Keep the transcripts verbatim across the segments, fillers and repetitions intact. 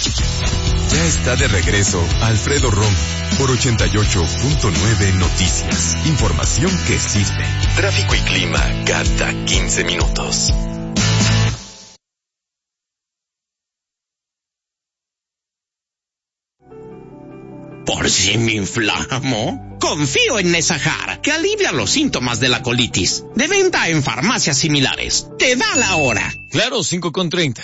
Ya está de regreso Alfredo Romo por ochenta y ocho punto nueve Noticias. Información que sirve. Tráfico y clima cada quince minutos. ¿Por si me inflamo? Confío en Nesajar, que alivia los síntomas de la colitis. De venta en farmacias similares. Te da la hora. Claro, cinco con treinta.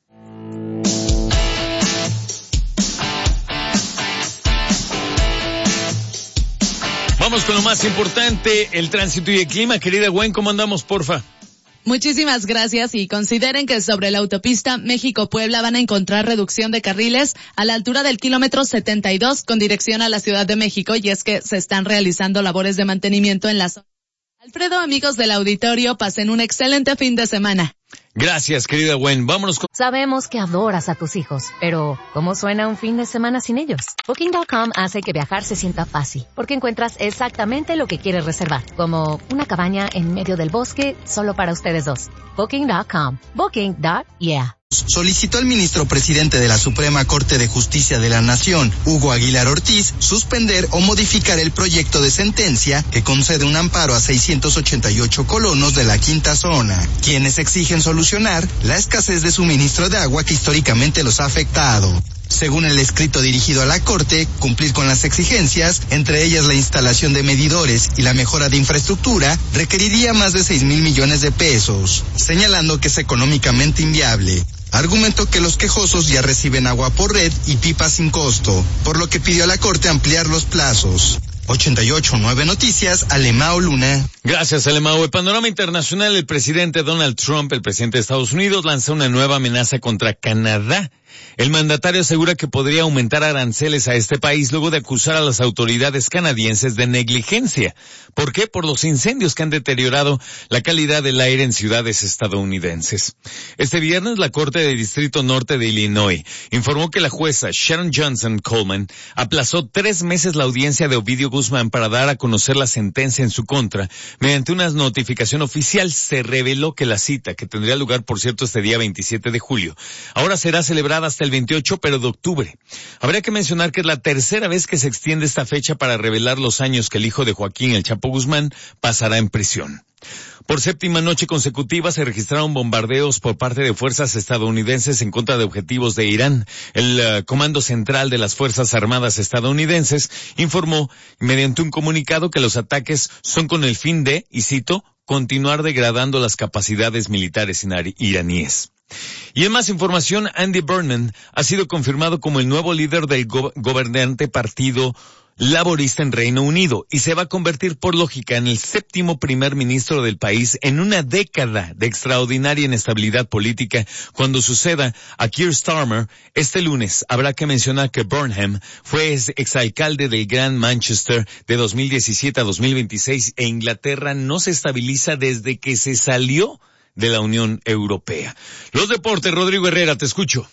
Vamos con lo más importante, el tránsito y el clima. Querida Gwen, ¿cómo andamos, porfa? Muchísimas gracias y consideren que sobre la autopista México-Puebla van a encontrar reducción de carriles a la altura del kilómetro setenta y dos con dirección a la Ciudad de México, y es que se están realizando labores de mantenimiento en la zona. Alfredo, amigos del auditorio, pasen un excelente fin de semana. Gracias, querida Gwen. Vámonos con... Sabemos que adoras a tus hijos, pero ¿cómo suena un fin de semana sin ellos? Booking punto com hace que viajar se sienta fácil, porque encuentras exactamente lo que quieres reservar, como una cabaña en medio del bosque solo para ustedes dos. Booking punto com. Booking. Yeah. Solicitó al ministro presidente de la Suprema Corte de Justicia de la Nación, Hugo Aguilar Ortiz, suspender o modificar el proyecto de sentencia que concede un amparo a seiscientos ochenta y ocho colonos de la quinta zona, quienes exigen solucionar la escasez de suministro de agua que históricamente los ha afectado. Según el escrito dirigido a la Corte, cumplir con las exigencias, entre ellas la instalación de medidores y la mejora de infraestructura, requeriría más de seis mil millones de pesos, señalando que es económicamente inviable. Argumentó que los quejosos ya reciben agua por red y pipas sin costo, por lo que pidió a la Corte ampliar los plazos. ochenta y ocho punto nueve Noticias, Alemao Luna. Gracias, Alemao. El panorama internacional, el presidente Donald Trump, el presidente de Estados Unidos, lanza una nueva amenaza contra Canadá. El mandatario asegura que podría aumentar aranceles a este país luego de acusar a las autoridades canadienses de negligencia. ¿Por qué? Por los incendios que han deteriorado la calidad del aire en ciudades estadounidenses. Este viernes, la Corte de Distrito Norte de Illinois informó que la jueza Sharon Johnson Coleman aplazó tres meses la audiencia de Ovidio Guzmán para dar a conocer la sentencia en su contra. Mediante una notificación oficial se reveló que la cita, que tendría lugar, por cierto, este día veintisiete de julio, ahora será celebrada hasta el veintiocho, pero de octubre. Habría que mencionar que es la tercera vez que se extiende esta fecha para revelar los años que el hijo de Joaquín, el Chapo Guzmán, pasará en prisión. Por séptima noche consecutiva se registraron bombardeos por parte de fuerzas estadounidenses en contra de objetivos de Irán. El uh, Comando Central de las Fuerzas Armadas estadounidenses informó mediante un comunicado que los ataques son con el fin de, y cito, continuar degradando las capacidades militares iraníes. Y en más información, Andy Burnham ha sido confirmado como el nuevo líder del go- gobernante partido laborista en Reino Unido y se va a convertir por lógica en el séptimo primer ministro del país en una década de extraordinaria inestabilidad política cuando suceda a Keir Starmer. Este lunes habrá que mencionar que Burnham fue exalcalde del Gran Manchester de dos mil diecisiete a dos mil veintiséis e Inglaterra no se estabiliza desde que se salió de la Unión Europea. Los deportes, Rodrigo Herrera, te escucho.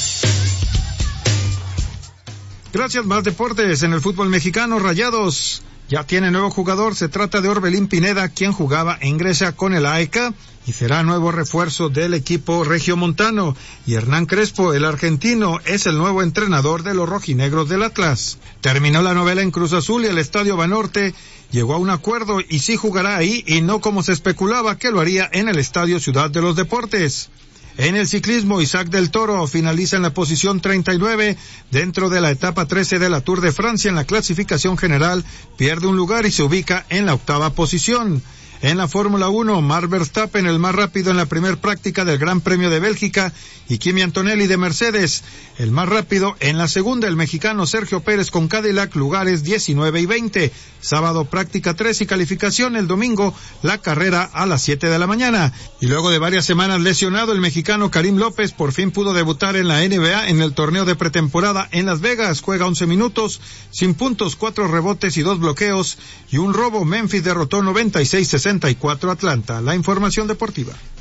Gracias, más deportes. En el fútbol mexicano, Rayados ya tiene nuevo jugador. Se trata de Orbelín Pineda, quien jugaba en Grecia con el A E K y será nuevo refuerzo del equipo regiomontano. Y Hernán Crespo, el argentino, es el nuevo entrenador de los rojinegros del Atlas. Terminó la novela en Cruz Azul y el Estadio Banorte llegó a un acuerdo y sí jugará ahí y no como se especulaba que lo haría en el Estadio Ciudad de los Deportes. En el ciclismo, Isaac del Toro finaliza en la posición treinta y nueve dentro de la etapa trece de la Tour de Francia. En la clasificación general pierde un lugar y se ubica en la octava posición. En la Fórmula uno, Max Verstappen, el más rápido en la primer práctica del Gran Premio de Bélgica, y Kimi Antonelli de Mercedes, el más rápido en la segunda, el mexicano Sergio Pérez con Cadillac, lugares diecinueve y veinte. Sábado práctica tres y calificación, el domingo la carrera a las siete de la mañana. Y luego de varias semanas lesionado, el mexicano Karim López por fin pudo debutar en la N B A en el torneo de pretemporada en Las Vegas. Juega once minutos, sin puntos, cuatro rebotes y dos bloqueos y un robo. Memphis derrotó noventa y seis sesenta y cuatro a Atlanta. La información deportiva.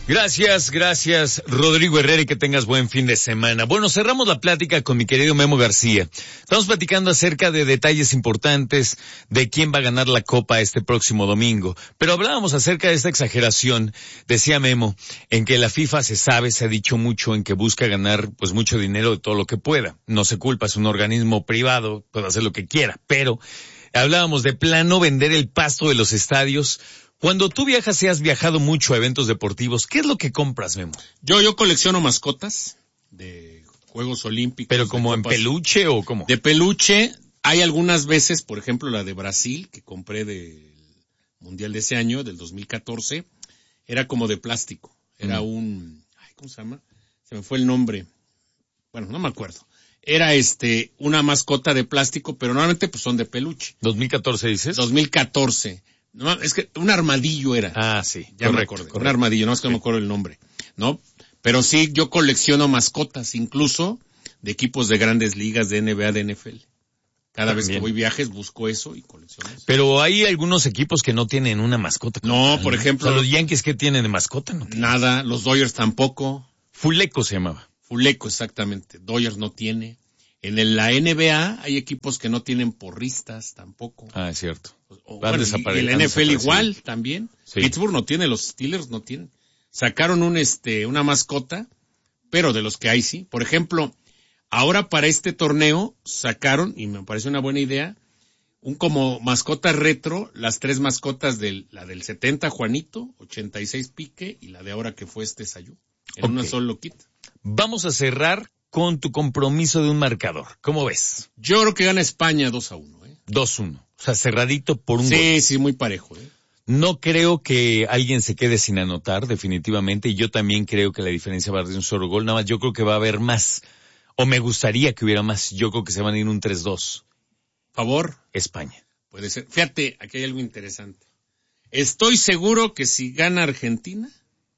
Gracias, gracias, Rodrigo Herrera, y que tengas buen fin de semana. Bueno, cerramos la plática con mi querido Memo García. Estamos platicando acerca de detalles importantes de quién va a ganar la Copa este próximo domingo. Pero hablábamos acerca de esta exageración, decía Memo, en que la FIFA se sabe, se ha dicho mucho, en que busca ganar pues mucho dinero de todo lo que pueda. No se culpa, es un organismo privado, puede hacer lo que quiera, pero hablábamos de plano vender el pasto de los estadios. Cuando tú viajas y has viajado mucho a eventos deportivos, ¿qué es lo que compras, Memo? Yo, yo colecciono mascotas de Juegos Olímpicos. ¿Pero como en peluche o cómo? De peluche. Hay algunas veces, por ejemplo, la de Brasil, que compré del Mundial de ese año, del dos mil catorce, era como de plástico. Era mm. un, ay, ¿cómo se llama? Se me fue el nombre. Bueno, no me acuerdo. Era este, una mascota de plástico, pero normalmente pues son de peluche. ¿dos mil catorce dices? dos mil catorce. No, es que un armadillo era. Ah, sí. Ya correcto, me acordé. Correcto. Un armadillo, no es que sí. No me acuerdo el nombre, ¿no? Pero sí, yo colecciono mascotas, incluso de equipos de grandes ligas, de N B A, de N F L. Cada También. vez que voy viajes busco eso y colecciono eso. Pero hay algunos equipos que no tienen una mascota. No, tal, por ejemplo. O sea, los Yankees, ¿qué tienen de mascota? No tienen. Nada, los Dodgers tampoco. Fuleco se llamaba. Fuleco, exactamente. Dodgers no tiene. En el, la N B A hay equipos que no tienen porristas tampoco. Ah, es cierto. O, bueno, y el N F L igual también. Sí. Pittsburgh no tiene, los Steelers no tienen. Sacaron un este una mascota, pero de los que hay sí. Por ejemplo, ahora para este torneo sacaron, y me parece una buena idea, un como mascota retro, las tres mascotas del la del setenta Juanito, ochenta y seis Pique y la de ahora que fue este Sayú. En okay. Una solo kit. Vamos a cerrar con tu compromiso de un marcador. ¿Cómo ves? Yo creo que gana España dos a uno, ¿eh? dos uno. O sea, cerradito por un sí, gol. Sí, sí, muy parejo, ¿eh? No creo que alguien se quede sin anotar, definitivamente, y yo también creo que la diferencia va a ser un solo gol. Nada más yo creo que va a haber más, o me gustaría que hubiera más. Yo creo que se van a ir un tres dos. ¿Favor? España. Puede ser. Fíjate, aquí hay algo interesante. Estoy seguro que si gana Argentina,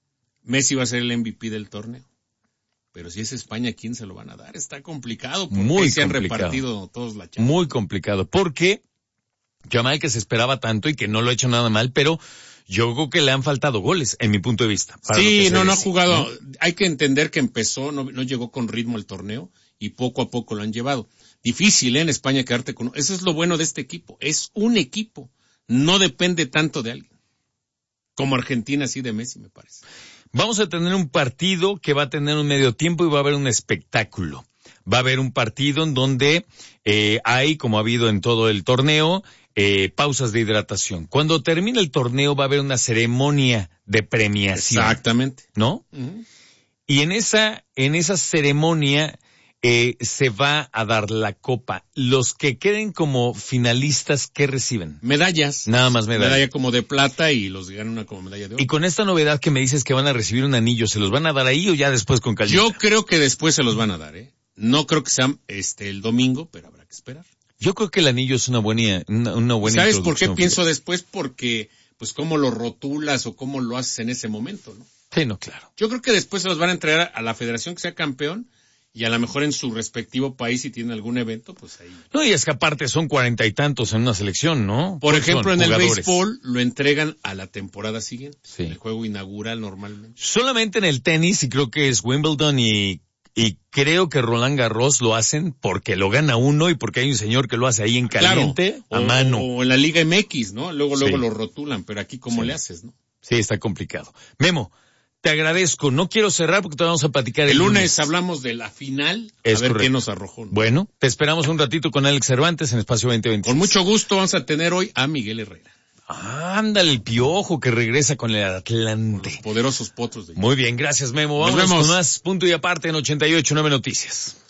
Messi va a ser el M V P del torneo. Pero si es España, ¿quién se lo van a dar? Está complicado porque Muy se han complicado. repartido todos la chamba. Muy complicado, porque Jamaica se esperaba tanto y que no lo ha hecho nada mal, pero yo creo que le han faltado goles, en mi punto de vista. Sí, no, no ha jugado. ¿No? Hay que entender que empezó, no, no llegó con ritmo el torneo y poco a poco lo han llevado. Difícil, ¿eh? En España quedarte con... Eso es lo bueno de este equipo. Es un equipo. No depende tanto de alguien. Como Argentina, sí, de Messi, me parece. Vamos a tener un partido que va a tener un medio tiempo y va a haber un espectáculo. Va a haber un partido en donde eh, hay, como ha habido en todo el torneo, eh, pausas de hidratación. Cuando termine el torneo va a haber una ceremonia de premiación. Exactamente. ¿No? Uh-huh. Y en esa, en esa ceremonia eh, se va a dar la copa. Los que queden como finalistas, ¿qué reciben? Medallas. Nada más medallas. Medalla como de plata y los ganan una como medalla de oro. Y con esta novedad que me dices que van a recibir un anillo, ¿se los van a dar ahí o ya después con Caldita? Yo creo que después se los van a dar, ¿eh? No creo que sea este el domingo, pero habrá que esperar. Yo creo que el anillo es una buena, una, una buena ¿Sabes por qué pienso después? Porque, pues, cómo lo rotulas o cómo lo haces en ese momento, ¿no? Sí, no, claro. Yo creo que después se los van a entregar a la federación que sea campeón y a lo mejor en su respectivo país si tienen algún evento, pues ahí. No, y es que aparte son cuarenta y tantos en una selección, ¿no? Por ejemplo, en el béisbol lo entregan a la temporada siguiente. Sí. El juego inaugural normalmente. Solamente en el tenis, y creo que es Wimbledon y... Y creo que Roland Garros lo hacen porque lo gana uno y porque hay un señor que lo hace ahí en caliente, claro, a o, mano. O en la Liga M X, ¿no? Luego, luego sí. lo rotulan, pero aquí ¿cómo sí. le haces, no? Sí, está complicado. Memo, te agradezco. No quiero cerrar porque te vamos a platicar el, el lunes. lunes. Hablamos de la final, es a ver correcto. qué nos arrojó, ¿no? Bueno, te esperamos un ratito con Alex Cervantes en Espacio veinte veinte. Con mucho gusto vamos a tener hoy a Miguel Herrera. Ándale, el Piojo que regresa con el Atlante. Con los poderosos potros de... Muy bien, gracias Memo. Vamos con más punto y aparte en ochenta y ocho punto nueve Noticias.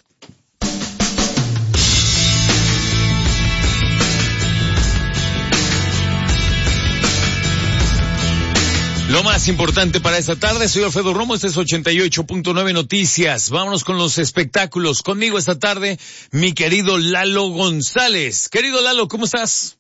Lo más importante para esta tarde, soy Alfredo Romo, este es ochenta y ocho punto nueve Noticias. Vámonos con los espectáculos. Conmigo esta tarde, mi querido Lalo González. Querido Lalo, ¿cómo estás?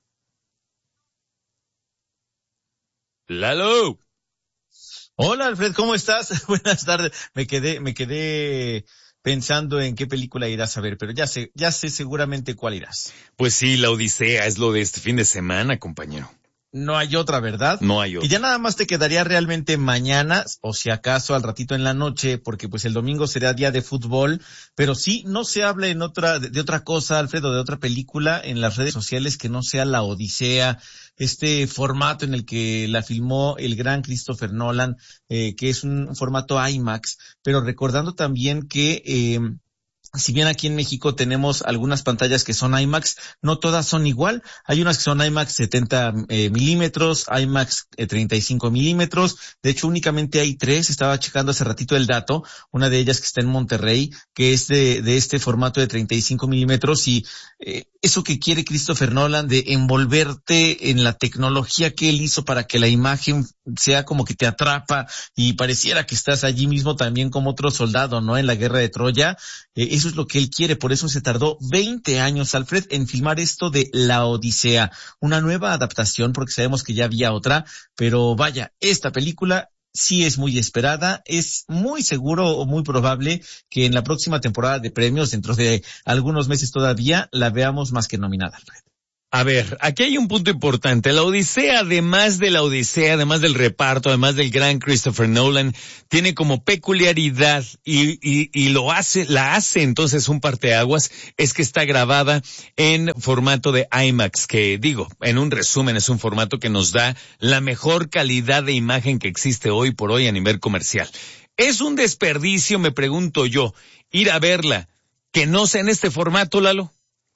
Lalo. Hola Alfred, ¿cómo estás? Buenas tardes. Me quedé, me quedé pensando en qué película irás a ver, pero ya sé, ya sé seguramente cuál irás. Pues sí, La Odisea es lo de este fin de semana, compañero. no hay otra, ¿verdad? No hay otra. Y ya nada más te quedaría realmente mañana, o si acaso al ratito en la noche, porque pues el domingo será día de fútbol, pero sí, no se habla en otra, de, de otra cosa, Alfredo, de otra película en las redes sociales que no sea La Odisea, este formato en el que la filmó el gran Christopher Nolan, eh, que es un formato IMAX, pero recordando también que, eh, si bien aquí en México tenemos algunas pantallas que son IMAX, no todas son igual. Hay unas que son IMAX setenta eh, milímetros, IMAX eh, treinta y cinco milímetros. De hecho, únicamente hay tres. Estaba checando hace ratito el dato. Una de ellas que está en Monterrey, que es de, de este formato de treinta y cinco milímetros. Y eh, eso que quiere Christopher Nolan de envolverte en la tecnología que él hizo para que la imagen sea como que te atrapa y pareciera que estás allí mismo también como otro soldado, ¿no? En la guerra de Troya. Eh, eso es lo que él quiere, por eso se tardó veinte años, Alfred, en filmar esto de La Odisea, una nueva adaptación, porque sabemos que ya había otra, pero vaya, esta película sí es muy esperada, es muy seguro o muy probable que en la próxima temporada de premios, dentro de algunos meses todavía, la veamos más que nominada, Alfred. A ver, aquí hay un punto importante. La Odisea, además de la Odisea, además del reparto, además del gran Christopher Nolan, tiene como peculiaridad y, y, y lo hace, la hace entonces un parteaguas, es que está grabada en formato de IMAX, que digo, en un resumen es un formato que nos da la mejor calidad de imagen que existe hoy por hoy a nivel comercial. Es un desperdicio, me pregunto yo, ir a verla, que no sea en este formato, Lalo.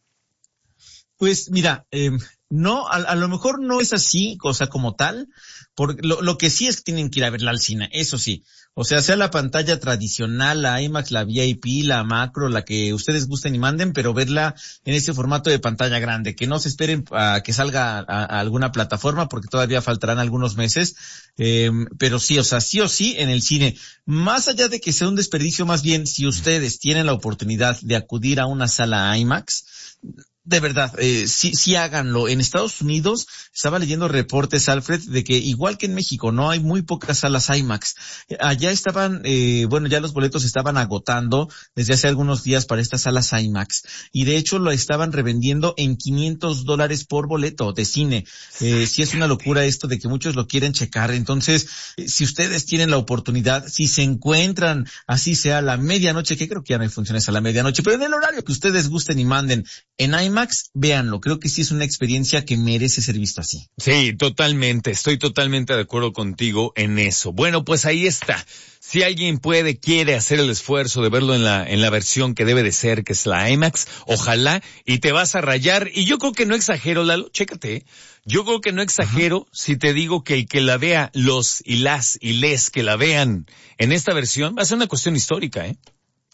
Pues mira, eh, no, a, a lo mejor no es así, cosa como tal, porque lo, lo que sí es que tienen que ir a verla al cine, eso sí. O sea, sea la pantalla tradicional, la IMAX, la V I P, la macro, la que ustedes gusten y manden, pero verla en ese formato de pantalla grande, que no se esperen a que salga a, a alguna plataforma, porque todavía faltarán algunos meses, eh, pero sí, o sea, sí o sí en el cine. Más allá de que sea un desperdicio, más bien, si ustedes tienen la oportunidad de acudir a una sala IMAX, de verdad, eh, sí, sí háganlo. En Estados Unidos estaba leyendo reportes, Alfred, de que igual que en México, no hay muy pocas salas IMAX. Allá estaban, eh, bueno, ya los boletos estaban agotando desde hace algunos días para estas salas IMAX. Y de hecho lo estaban revendiendo en quinientos dólares por boleto de cine. Eh, sí es una locura esto de que muchos lo quieren checar. Entonces, eh, si ustedes tienen la oportunidad, si se encuentran, así sea a la medianoche, que creo que ya no hay funciones a la medianoche, pero en el horario que ustedes gusten y manden en IMAX, IMAX, véanlo. Creo que sí es una experiencia que merece ser vista así. Sí, totalmente. Estoy totalmente de acuerdo contigo en eso. Bueno, pues ahí está. Si alguien puede, quiere hacer el esfuerzo de verlo en la, en la versión que debe de ser, que es la IMAX, ojalá, y te vas a rayar. Y yo creo que no exagero, Lalo, chécate. Yo creo que no exagero. Ajá. Si te digo que el que la vea, los y las y les que la vean en esta versión, va a ser una cuestión histórica, ¿eh?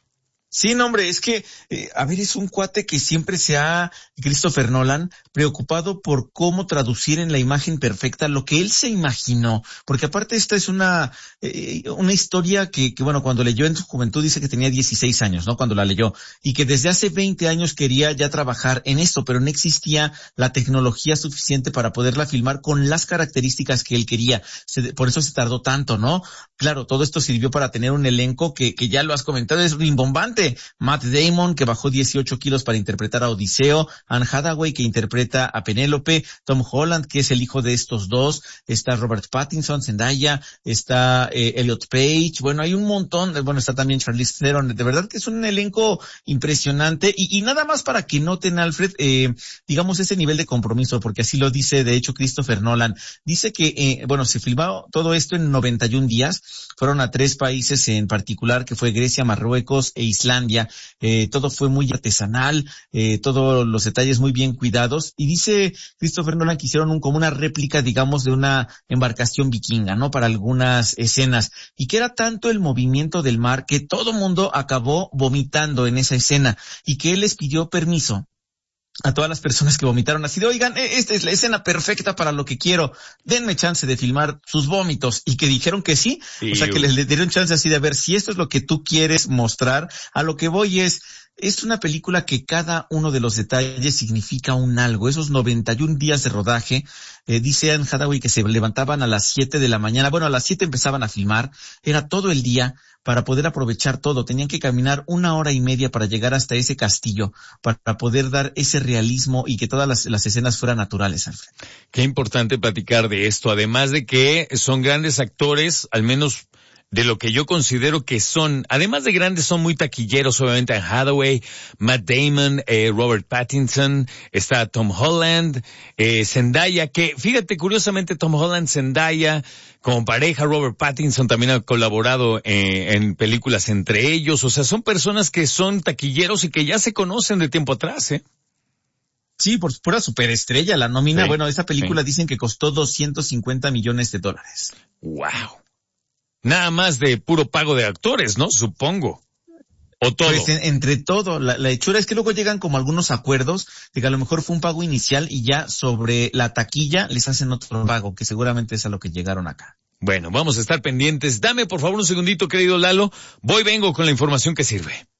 Sí, no, hombre, es que, eh, a ver, es un cuate que siempre se ha, Christopher Nolan, preocupado por cómo traducir en la imagen perfecta lo que él se imaginó, porque aparte esta es una, eh, una historia que, que, bueno, cuando leyó en su juventud dice que tenía dieciséis años, ¿no? Cuando la leyó, y que desde hace veinte años quería ya trabajar en esto, pero no existía la tecnología suficiente para poderla filmar con las características que él quería, se, por eso se tardó tanto, ¿no? Claro, todo esto sirvió para tener un elenco que, que ya lo has comentado, es rimbombante. Matt Damon, que bajó dieciocho kilos para interpretar a Odiseo, Anne Hathaway, que interpreta a Penélope, Tom Holland, que es el hijo de estos dos, está Robert Pattinson, Zendaya, está eh, Elliot Page, bueno, hay un montón, bueno, está también Charlize Theron, de verdad que es un elenco impresionante, y, y nada más para que noten, Alfred, eh, digamos ese nivel de compromiso, porque así lo dice, de hecho, Christopher Nolan, dice que, eh, bueno, se filmó todo esto en noventa y un días, fueron a tres países en particular, que fue Grecia, Marruecos e Islandia. Islandia, eh, todo fue muy artesanal, eh, todos los detalles muy bien cuidados, y dice Christopher Nolan que hicieron un, como una réplica, digamos, de una embarcación vikinga, ¿no? Para algunas escenas, y que era tanto el movimiento del mar que todo mundo acabó vomitando en esa escena, y que él les pidió permiso a todas las personas que vomitaron, así de, oigan, esta es la escena perfecta para lo que quiero, denme chance de filmar sus vómitos, y que dijeron que sí, sí, o sea que les, les dieron chance así de ver si esto es lo que tú quieres mostrar. A lo que voy es, es una película que cada uno de los detalles significa un algo. Esos noventa y un días de rodaje, Eh, dice Anne Hathaway que se levantaban a las siete de la mañana. Bueno, a las siete empezaban a filmar. Era todo el día para poder aprovechar todo. Tenían que caminar una hora y media para llegar hasta ese castillo, para poder dar ese realismo y que todas las, las escenas fueran naturales, Alfred. Qué importante platicar de esto, además de que son grandes actores, al menos de lo que yo considero que son, además de grandes, son muy taquilleros, obviamente Anne Hathaway, Matt Damon, eh, Robert Pattinson, está Tom Holland, eh, Zendaya, que fíjate, curiosamente Tom Holland, Zendaya, como pareja, Robert Pattinson también ha colaborado eh, en películas entre ellos, o sea, son personas que son taquilleros y que ya se conocen de tiempo atrás, ¿eh? Sí, por pura superestrella la nómina. Sí, bueno, esa película sí. Dicen que costó doscientos cincuenta millones de dólares. Wow. Nada más de puro pago de actores, ¿no? Supongo. O todo. Pues en, entre todo, la, la hechura es que luego llegan como algunos acuerdos de que a lo mejor fue un pago inicial y ya sobre la taquilla les hacen otro pago, que seguramente es a lo que llegaron acá. Bueno, vamos a estar pendientes. Dame por favor un segundito, querido Lalo. Voy, vengo con la información que sirve.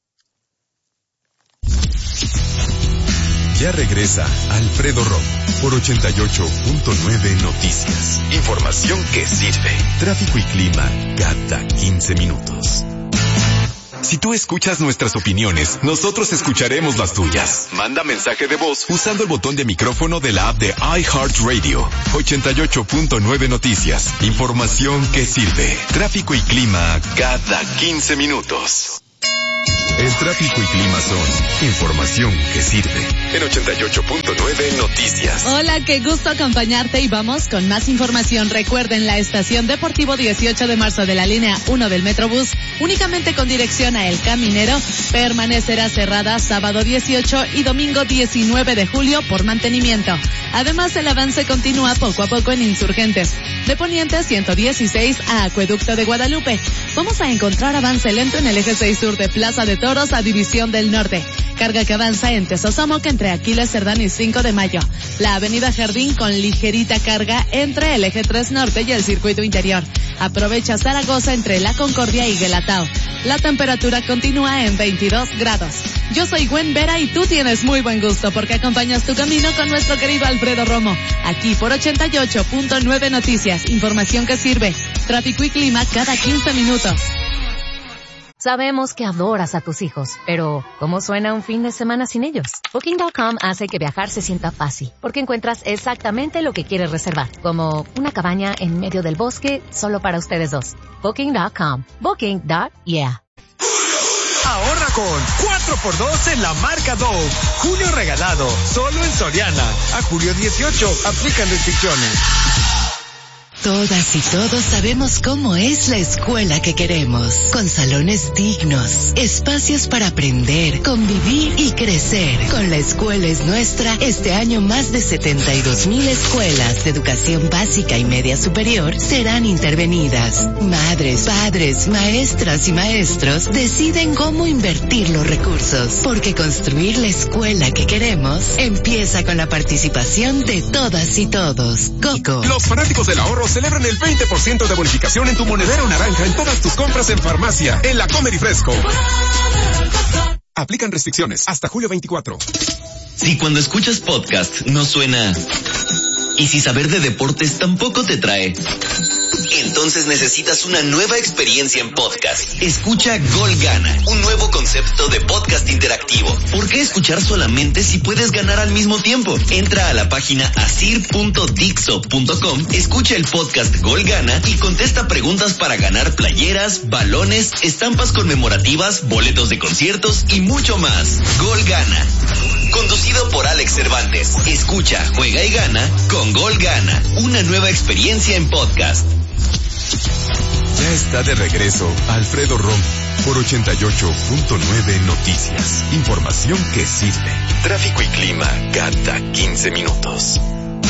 Ya regresa Alfredo Romo por ochenta y ocho punto nueve Noticias. Información que sirve. Tráfico y clima cada quince minutos. Si tú escuchas nuestras opiniones, nosotros escucharemos las tuyas. Manda mensaje de voz usando el botón de micrófono de la app de iHeartRadio. ochenta y ocho punto nueve Noticias. Información que sirve. Tráfico y clima cada quince minutos. El tráfico y clima son información que sirve. En ochenta y ocho punto nueve Noticias. Hola, qué gusto acompañarte y vamos con más información. Recuerden, la estación Deportivo dieciocho de marzo de la línea uno del Metrobús, únicamente con dirección a El Caminero, permanecerá cerrada sábado dieciocho y domingo diecinueve de julio por mantenimiento. Además, el avance continúa poco a poco en Insurgentes, de Poniente ciento dieciséis a Acueducto de Guadalupe. Vamos a encontrar avance lento en el eje seis sur de Plaza de Toros a División del Norte. Carga que avanza en Tesosomoc entre Aquiles Cerdán y cinco de mayo. La avenida Jardín con ligerita carga entre el eje tres Norte y el circuito interior. Aprovecha Zaragoza entre La Concordia y Guelatao. La temperatura continúa en veintidós grados. Yo soy Gwen Vera y tú tienes muy buen gusto porque acompañas tu camino con nuestro querido Alfredo Romo. Aquí por ochenta y ocho punto nueve Noticias. Información que sirve. Tráfico y clima cada quince minutos. Sabemos que adoras a tus hijos, pero ¿cómo suena un fin de semana sin ellos? Booking punto com hace que viajar se sienta fácil, porque encuentras exactamente lo que quieres reservar, como una cabaña en medio del bosque solo para ustedes dos. Booking punto com. Booking. Yeah. Ahorra con cuatro por dos en la marca Dove. Julio regalado, solo en Soriana. A julio dieciocho, aplican restricciones. Todas y todos sabemos cómo es la escuela que queremos, con salones dignos, espacios para aprender, convivir y crecer. Con La Escuela es Nuestra, este año más de setenta y dos mil escuelas de educación básica y media superior serán intervenidas. Madres, padres, maestras y maestros deciden cómo invertir los recursos, porque construir la escuela que queremos empieza con la participación de todas y todos. Coco. Los fanáticos del ahorro celebran el veinte por ciento de bonificación en tu monedero naranja en todas tus compras en farmacia, en la Comer y Fresco. Aplican restricciones hasta julio veinticuatro. Si cuando escuchas podcast no suena, y si saber de deportes tampoco te trae, entonces necesitas una nueva experiencia en podcast. Escucha Gol Gana, un nuevo concepto de podcast interactivo. ¿Por qué escuchar solamente si puedes ganar al mismo tiempo? Entra a la página asir punto dixo punto com, escucha el podcast Gol Gana y contesta preguntas para ganar playeras, balones, estampas conmemorativas, boletos de conciertos y mucho más. Gol Gana, conducido por Alex Cervantes. Escucha, juega y gana con Gol Gana, una nueva experiencia en podcast. Ya está de regreso Alfredo Romo por ochenta y ocho punto nueve Noticias. Información que sirve. Tráfico y clima cada quince minutos.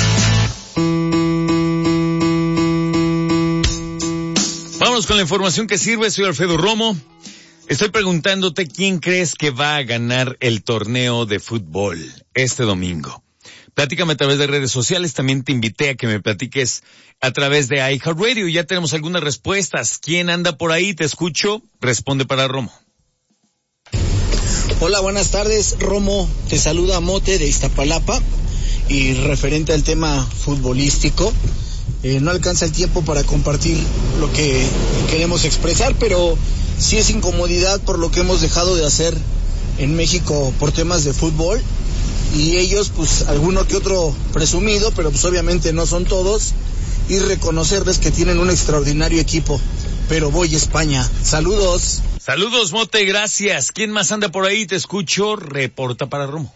Vámonos con la información que sirve. Soy Alfredo Romo. Estoy preguntándote quién crees que va a ganar el torneo de fútbol este domingo. Platícame a través de redes sociales. También te invité a que me platiques a través de iHeartRadio. Ya tenemos algunas respuestas. ¿Quién anda por ahí? Te escucho. Responde para Romo. Hola, buenas tardes. Romo, te saluda Mote de Iztapalapa. Y referente al tema futbolístico, eh, no alcanza el tiempo para compartir lo que queremos expresar, pero sí es incomodidad por lo que hemos dejado de hacer en México por temas de fútbol. Y ellos, pues, alguno que otro presumido, pero pues obviamente no son todos, y reconocerles que tienen un extraordinario equipo. Pero voy a España. Saludos. Saludos, Mote, gracias. ¿Quién más anda por ahí? Te escucho. Reporta para Romo.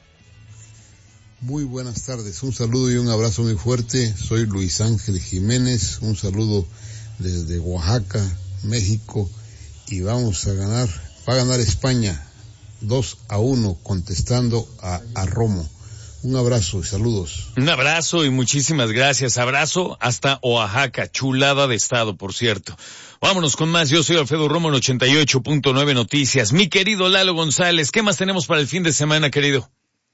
Muy buenas tardes. Un saludo y un abrazo muy fuerte. Soy Luis Ángel Jiménez. Un saludo desde Oaxaca, México. Y vamos a ganar. Va a ganar España. dos a uno, contestando a, a Romo. Un abrazo y saludos. Un abrazo y muchísimas gracias. Abrazo hasta Oaxaca, chulada de estado, por cierto. Vámonos con más. Yo soy Alfredo Romo en ochenta y ocho punto nueve Noticias. Mi querido Lalo González, ¿qué más tenemos para el fin de semana, querido?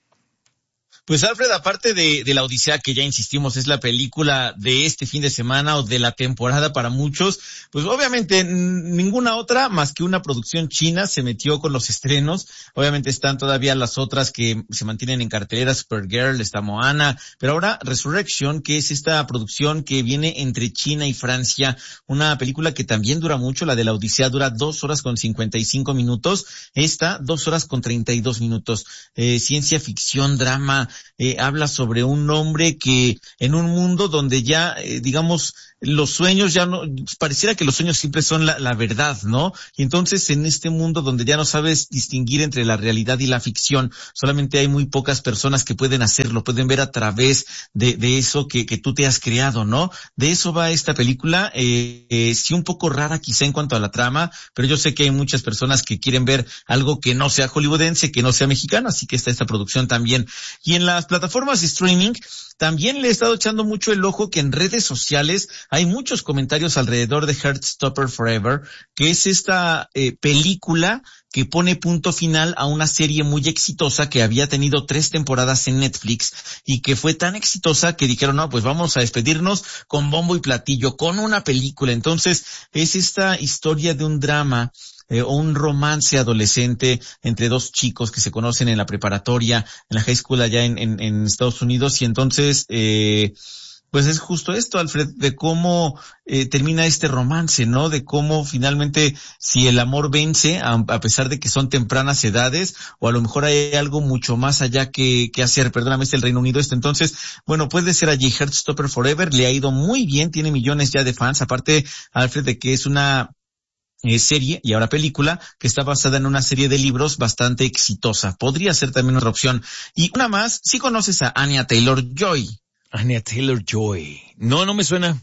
Pues Alfred, aparte de, de la Odisea, que ya insistimos es la película de este fin de semana o de la temporada para muchos, pues obviamente n- ninguna otra más que una producción china se metió con los estrenos. Obviamente están todavía las otras que se mantienen en cartelera, Supergirl, está Moana, pero ahora Resurrection, que es esta producción que viene entre China y Francia, una película que también dura mucho. La de la Odisea dura dos horas con cincuenta y cinco minutos, esta dos horas con treinta y dos minutos. Eh, ciencia ficción, drama. Eh, habla sobre un hombre que en un mundo donde ya, eh, digamos, los sueños ya no, pareciera que los sueños siempre son la, la verdad, ¿no? Y entonces en este mundo donde ya no sabes distinguir entre la realidad y la ficción, solamente hay muy pocas personas que pueden hacerlo, pueden ver a través de, de eso que, que tú te has creado, ¿no? De eso va esta película, eh, eh, sí un poco rara quizá en cuanto a la trama, pero yo sé que hay muchas personas que quieren ver algo que no sea hollywoodense, que no sea mexicano, así que está esta producción también. Y en las plataformas de streaming, también le he estado echando mucho el ojo que en redes sociales hay muchos comentarios alrededor de Heartstopper Forever, que es esta eh, película que pone punto final a una serie muy exitosa que había tenido tres temporadas en Netflix y que fue tan exitosa que dijeron, no, pues vamos a despedirnos con bombo y platillo, con una película. Entonces, es esta historia de un drama Eh, o un romance adolescente entre dos chicos que se conocen en la preparatoria, en la high school allá en, en, en Estados Unidos, y entonces, eh, pues es justo esto, Alfred, de cómo eh, termina este romance, ¿no? De cómo finalmente, si el amor vence, a, a pesar de que son tempranas edades, o a lo mejor hay algo mucho más allá que, que hacer. Perdóname, es el Reino Unido este. Entonces, bueno, puede ser allí Heartstopper Forever, le ha ido muy bien, tiene millones ya de fans, aparte, Alfred, de que es una Eh, serie y ahora película que está basada en una serie de libros bastante exitosa. Podría ser también otra opción. Y una más, ¿sí conoces a Anya Taylor-Joy? Anya Taylor-Joy. No, no me suena.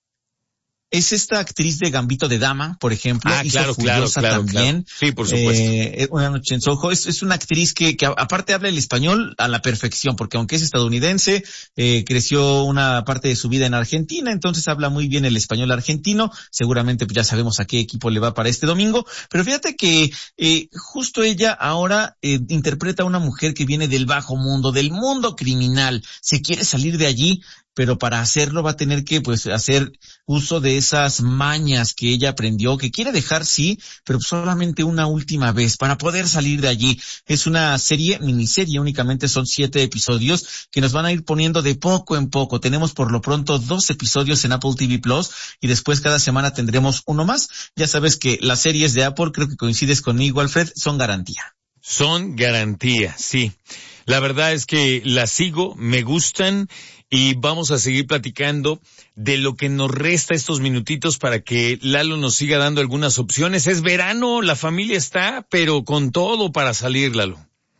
Es esta actriz de Gambito de Dama, por ejemplo. Ah, hizo claro, claro, Furiosa claro, también. claro. Sí, por supuesto. Eh, una noche en Soho. Es, es una actriz que, que aparte habla el español a la perfección, porque aunque es estadounidense, eh, creció una parte de su vida en Argentina, entonces habla muy bien el español argentino. Seguramente pues ya sabemos a qué equipo le va para este domingo. Pero fíjate que eh, justo ella ahora eh, interpreta a una mujer que viene del bajo mundo, del mundo criminal. Se quiere salir de allí, pero para hacerlo va a tener que pues hacer uso de esas mañas que ella aprendió, que quiere dejar, sí, pero solamente una última vez para poder salir de allí. Es una serie, miniserie, únicamente son siete episodios que nos van a ir poniendo de poco en poco. Tenemos por lo pronto dos episodios en Apple T V Plus y después cada semana tendremos uno más. Ya sabes que las series de Apple, creo que coincides conmigo, Alfred, son garantía. Son garantía, sí. La verdad es que las sigo, me gustan y vamos a seguir platicando de lo que nos resta estos minutitos para que Lalo nos siga dando algunas opciones. Es verano, la familia está, pero con todo para salir, Lalo.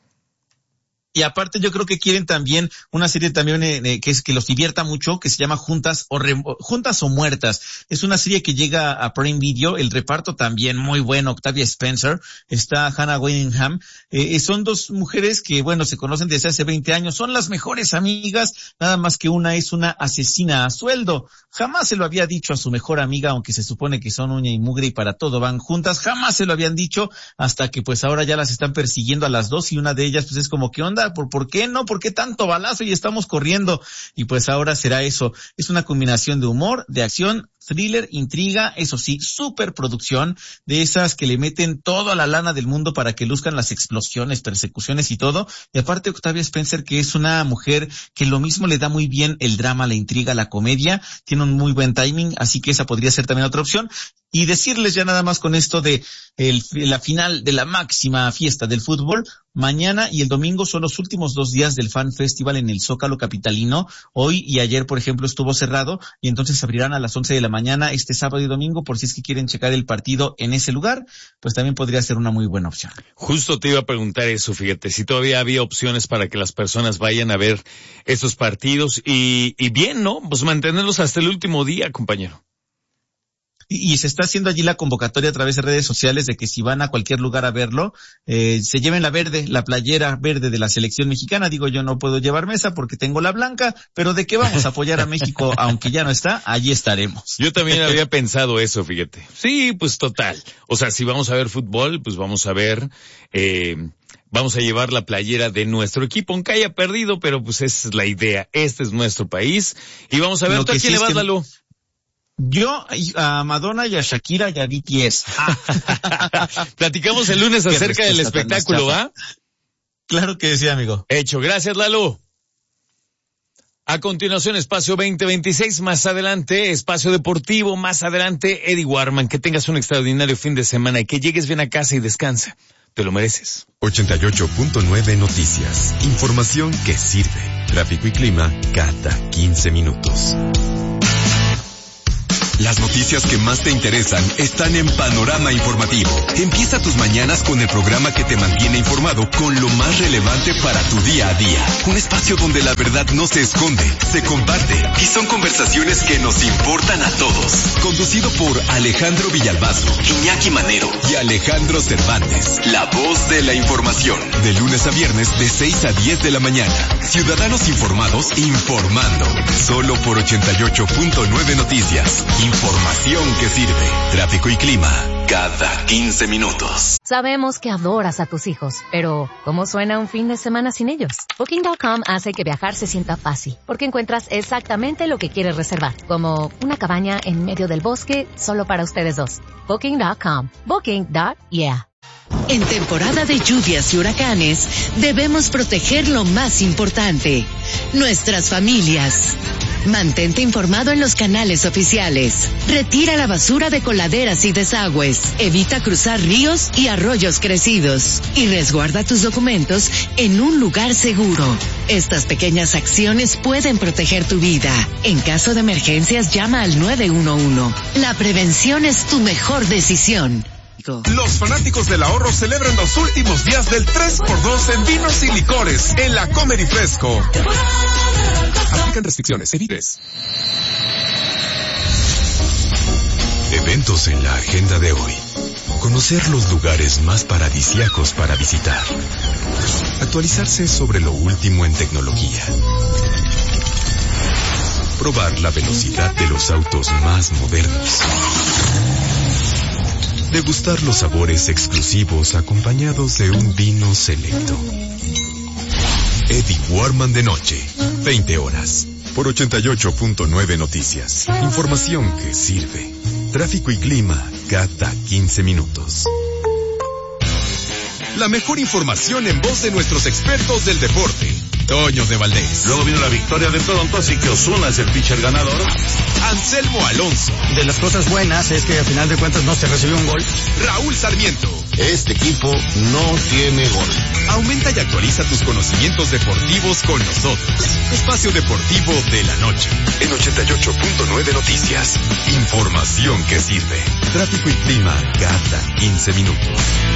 Y aparte yo creo que quieren también una serie también eh, que es que los divierta mucho, que se llama Juntas o Re- Juntas o Muertas. Es una serie que llega a Prime Video, el reparto también muy bueno, Octavia Spencer, está Hannah Waddingham. Eh, son dos mujeres que, bueno, se conocen desde hace veinte años, son las mejores amigas, nada más que una es una asesina a sueldo. Jamás se lo había dicho a su mejor amiga, aunque se supone que son uña y mugre y para todo van juntas, jamás se lo habían dicho, hasta que pues ahora ya las están persiguiendo a las dos y una de ellas pues es como, ¿qué onda? onda? ¿Por, por qué no? ¿Por qué tanto balazo y estamos corriendo? Y pues ahora será eso. Es una combinación de humor, de acción, thriller, intriga, eso sí, superproducción, de esas que le meten toda la lana del mundo para que luzcan las explosiones, persecuciones y todo. Y aparte Octavia Spencer, que es una mujer que lo mismo le da muy bien el drama, la intriga, la comedia, tiene un muy buen timing, así que esa podría ser también otra opción. Y decirles ya nada más con esto de el, la final de la máxima fiesta del fútbol, mañana y el domingo son los últimos dos días del Fan Festival en el Zócalo capitalino. Hoy y ayer, por ejemplo, estuvo cerrado y entonces abrirán a las once de la mañana este sábado y domingo, por si es que quieren checar el partido en ese lugar, pues también podría ser una muy buena opción. Justo te iba a preguntar eso, fíjate, si todavía había opciones para que las personas vayan a ver estos partidos y, y bien, ¿no? Pues mantenerlos hasta el último día, compañero. Y, y se está haciendo allí la convocatoria a través de redes sociales de que si van a cualquier lugar a verlo, eh, se lleven la verde, la playera verde de la selección mexicana. Digo, yo no puedo llevarme esa porque tengo la blanca, pero de qué vamos a apoyar a México, aunque ya no está, allí estaremos. Yo también había pensado eso, fíjate. Sí, pues total. O sea, si vamos a ver fútbol, pues vamos a ver, eh, vamos a llevar la playera de nuestro equipo, aunque haya perdido, pero pues esa es la idea. Este es nuestro país. Y vamos a ver, ¿tú a quién le vas, Lalo? Yo a Madonna y a Shakira y a B T S. Platicamos el lunes acerca del espectáculo, ¿va? Claro que sí, amigo. Hecho, gracias, Lalo. A continuación, Espacio veinte veintiséis, más adelante, Espacio Deportivo, más adelante, Eddie Warman. Que tengas un extraordinario fin de semana y que llegues bien a casa y descansa. Te lo mereces. ochenta y ocho punto nueve Noticias. Información que sirve. Tráfico y clima cada quince minutos. Las noticias que más te interesan están en Panorama Informativo. Empieza tus mañanas con el programa que te mantiene informado con lo más relevante para tu día a día. Un espacio donde la verdad no se esconde, se comparte y son conversaciones que nos importan a todos. Conducido por Alejandro Villalbazo, Iñaki Manero y Alejandro Cervantes. La voz de la información. De lunes a viernes de seis a diez de la mañana. Ciudadanos informados informando. Solo por ochenta y ocho punto nueve Noticias. Información que sirve. Tráfico y clima cada quince minutos. Sabemos que adoras a tus hijos, pero ¿cómo suena un fin de semana sin ellos? Booking punto com hace que viajar se sienta fácil, porque encuentras exactamente lo que quieres reservar, como una cabaña en medio del bosque solo para ustedes dos. Booking punto com. Booking. Yeah. En temporada de lluvias y huracanes, debemos proteger lo más importante, nuestras familias. Mantente informado en los canales oficiales. Retira la basura de coladeras y desagües. Evita cruzar ríos y arroyos crecidos. Y resguarda tus documentos en un lugar seguro. Estas pequeñas acciones pueden proteger tu vida. En caso de emergencias, llama al nueve uno uno. La prevención es tu mejor decisión. Los fanáticos del ahorro celebran los últimos días del tres por dos en vinos y licores en la Comer y Fresco. Aplican restricciones, evites. Eventos en la agenda de hoy. Conocer los lugares más paradisíacos para visitar. Actualizarse sobre lo último en tecnología. Probar la velocidad de los autos más modernos. Degustar los sabores exclusivos acompañados de un vino selecto. Eddie Warman de noche, veinte horas, por ochenta y ocho punto nueve Noticias. Información que sirve. Tráfico y clima cada quince minutos. La mejor información en voz de nuestros expertos del deporte. Toño de Valdés. Luego vino la victoria de Toronto, así que Ozuna es el pitcher ganador. Anselmo Alonso. De las cosas buenas es que al final de cuentas no se recibió un gol. Raúl Sarmiento. Este equipo no tiene gol. Aumenta y actualiza tus conocimientos deportivos con nosotros. Espacio Deportivo de la Noche. En ochenta y ocho punto nueve Noticias. Información que sirve. Tráfico y clima cada quince minutos.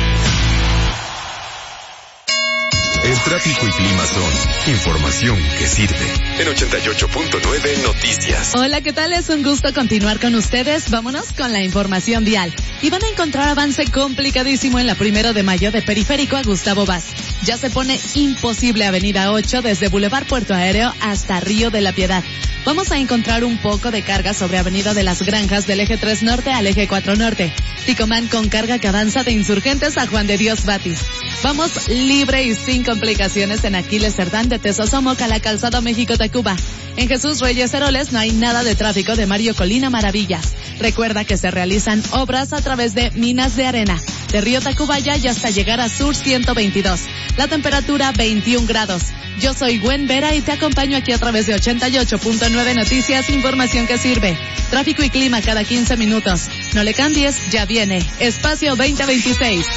El tráfico y clima son información que sirve. En ochenta y ocho punto nueve Noticias. Hola, ¿qué tal? Es un gusto continuar con ustedes. Vámonos con la información vial. Y van a encontrar avance complicadísimo en la Primero de Mayo de Periférico a Gustavo Vaz. Ya se pone imposible Avenida ocho desde Boulevard Puerto Aéreo hasta Río de la Piedad. Vamos a encontrar un poco de carga sobre Avenida de las Granjas del eje tres Norte al eje cuatro Norte. Ticomán con carga que avanza de Insurgentes a Juan de Dios Batis. Vamos libre y sin complicaciones en Aquiles Cerdán de Tesosomoca, la Calzada México-Tacuba. En Jesús Reyes Heroles no hay nada de tráfico de Mario Colina Maravillas. Recuerda que se realizan obras a través de minas de arena, de Río Tacubaya y hasta llegar a Sur ciento veintidós. La temperatura veintiún grados. Yo soy Gwen Vera y te acompaño aquí a través de ochenta y ocho punto nueve Noticias, información que sirve. Tráfico y clima cada quince minutos. No le cambies, ya viene. Espacio veinte veintiséis.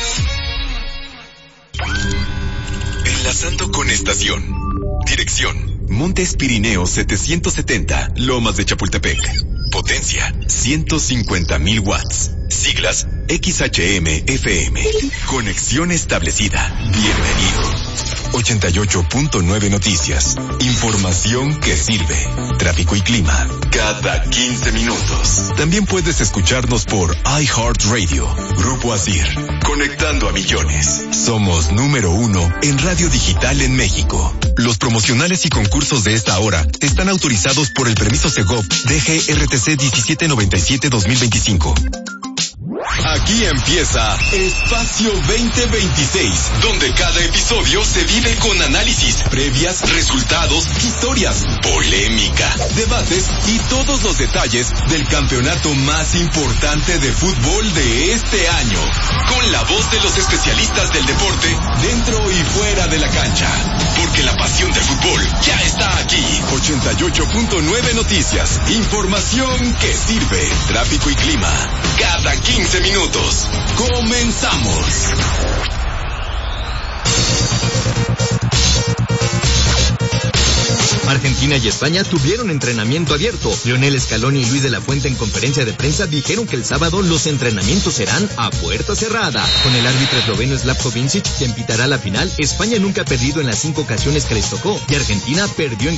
Enlazando con estación. Dirección: Montes Pirineos setecientos setenta, Lomas de Chapultepec. Potencia: ciento cincuenta mil watts. Siglas: X H M F M. Conexión establecida. Bienvenido. ochenta y ocho punto nueve Noticias. Información que sirve. Tráfico y clima cada quince minutos. También puedes escucharnos por iHeartRadio. Grupo Asir. Conectando a millones. Somos número uno en radio digital en México. Los promocionales y concursos de esta hora están autorizados por el permiso Segov D G R T C diecisiete noventa y siete dos mil veinticinco. Aquí empieza Espacio veinte veintiséis, donde cada episodio se vive con análisis, previas, resultados, historias, polémica, debates y todos los detalles del campeonato más importante de fútbol de este año. Con la voz de los especialistas del deporte, dentro y fuera de la cancha. Porque la pasión del fútbol ya está aquí. ochenta y ocho punto nueve Noticias. Información que sirve. Tráfico y clima cada quince minutos. Comenzamos. Argentina y España tuvieron entrenamiento abierto. Lionel Scaloni y Luis de la Fuente en conferencia de prensa dijeron que el sábado los entrenamientos serán a puerta cerrada. Con el árbitro esloveno Slavko Vincic, quien pitará la final, España nunca ha perdido en las cinco ocasiones que les tocó y Argentina perdió en